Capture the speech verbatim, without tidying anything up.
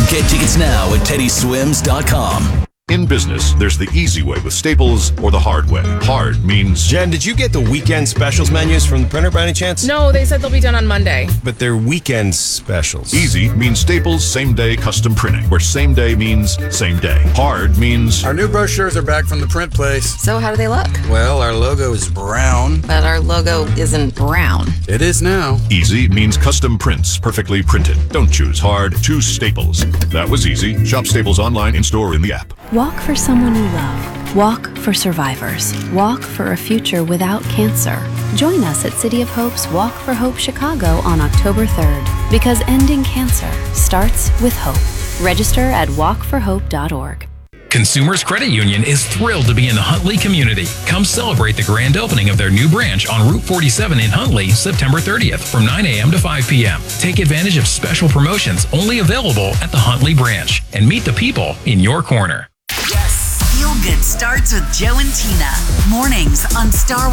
Get tickets now at teddy swims dot com. In business, there's the easy way with Staples or the hard way. Hard means... Jen, did you get the weekend specials menus from the printer by any chance? No, they said they'll be done on Monday. But they're weekend specials. Easy means Staples same-day custom printing, where same day means same day. Hard means... Our new brochures are back from the print place. So how do they look? Well, our logo is brown. But our logo isn't brown. It is now. Easy means custom prints, perfectly printed. Don't choose hard, choose Staples. That was easy. Shop Staples online, in-store, in the app. Walk for someone you love. Walk for survivors. Walk for a future without cancer. Join us at City of Hope's Walk for Hope Chicago on October third, because ending cancer starts with hope. Register at walk for hope dot org. Consumers Credit Union is thrilled to be in the Huntley community. Come celebrate the grand opening of their new branch on Route forty-seven in Huntley, September thirtieth from nine a.m. to five p.m. Take advantage of special promotions only available at the Huntley branch and meet the people in your corner. Feel Good starts with Joe and Tina. Mornings on Star